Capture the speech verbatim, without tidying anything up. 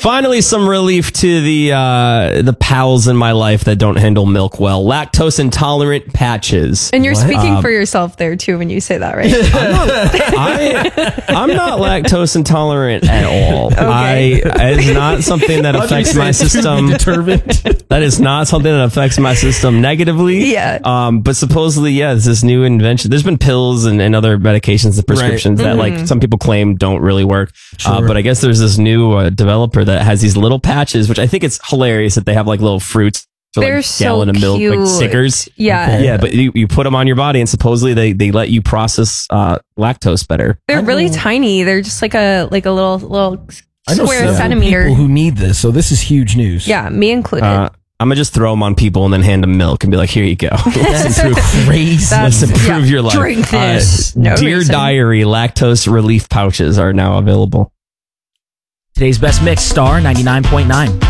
Finally, some relief to the uh, the pals in my life that don't handle milk well. Lactose intolerant patches. And you're What? speaking Um, for yourself there too when you say that, right? I, I'm not lactose intolerant at all. Okay. I it's not something that affects my system. That is not something that affects my system negatively. Yeah. Um, but supposedly, yeah, it's this new invention. There's been pills and, and other medications and prescriptions Right. that, Mm-hmm. like, some people claim don't really work. Uh, Sure. but I guess there's this new uh, developer that has these little patches, which I think it's hilarious that they have like little fruits. For They're like so gallon of milk, cute. like stickers. Yeah. Yeah, but you, you put them on your body and supposedly they, they let you process uh, lactose better. They're really tiny. They're just like a like a little little I know square several centimeter. people who need this, so this is huge news. Yeah, me included. Uh, I'm gonna just throw them on people and then hand them milk and be like, "Here you go. Let's improve, Crazy. That's- let's improve yeah, your life." drink this. Uh, No Dear reason. Diary lactose relief pouches are now available. Today's best mix, Star ninety-nine point nine.